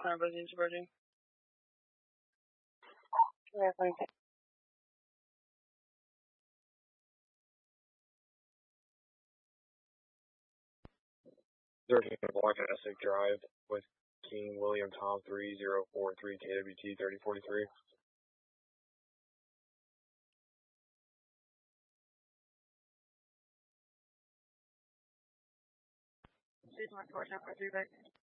Climb buzzing, subverting. Yeah, thank you. There's a Black Essex Drive with King William Tom 3043 KWT 3043. She's my 4 10 for 3 back.